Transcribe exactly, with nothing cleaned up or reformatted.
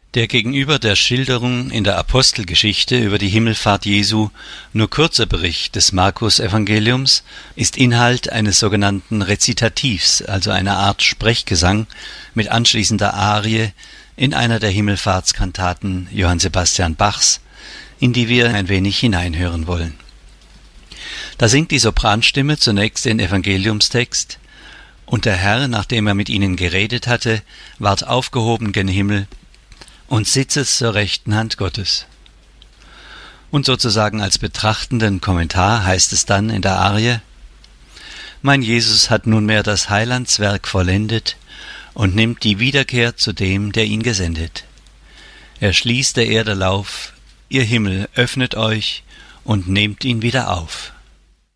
Der gegenüber der Schilderung in der Apostelgeschichte über die Himmelfahrt Jesu nur kurze Bericht des Markus-Evangeliums ist Inhalt eines sogenannten Rezitativs, also einer Art Sprechgesang mit anschließender Arie in einer der Himmelfahrtskantaten Johann Sebastian Bachs, in die wir ein wenig hineinhören wollen. Da singt die Sopranstimme zunächst den Evangeliumstext: Und der Herr, nachdem er mit ihnen geredet hatte, ward aufgehoben gen Himmel und sitzet zur rechten Hand Gottes. Und sozusagen als betrachtenden Kommentar heißt es dann in der Arie: Mein Jesus hat nunmehr das Heilandswerk vollendet und nimmt die Wiederkehr zu dem, der ihn gesendet. Er schließt der Erde Lauf, ihr Himmel öffnet euch und nehmt ihn wieder auf.